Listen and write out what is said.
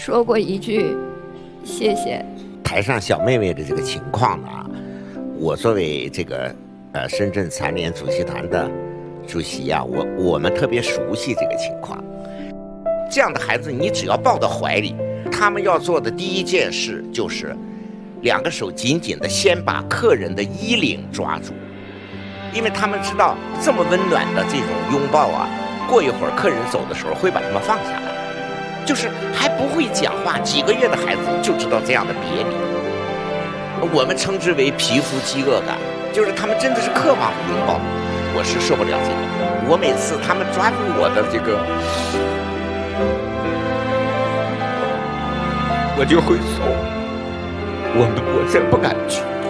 说过一句谢谢。 台上小妹妹的这个情况呢，我作为这个深圳残联主席团的主席啊，我们特别熟悉这个情况。这样的孩子，你只要抱到怀里，他们要做的第一件事就是两个手紧紧的先把客人的衣领抓住，因为他们知道这么温暖的这种拥抱啊，过一会儿客人走的时候会把他们放下来。就是还不会讲话，几个月的孩子就知道这样的别离，我们称之为皮肤饥饿感，就是他们真的是渴望拥抱。我是受不了这个，我每次他们抓住我的这个，我就会走，我真不敢去。